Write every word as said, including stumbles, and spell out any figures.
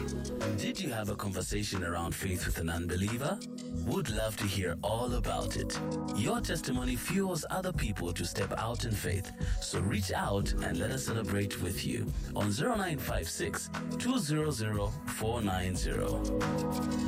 Did you have a conversation around faith with an unbeliever? Would love to hear all about it. Your testimony fuels other people to step out in faith. So reach out and let us celebrate with you on zero nine five six, two zero zero, four nine zero.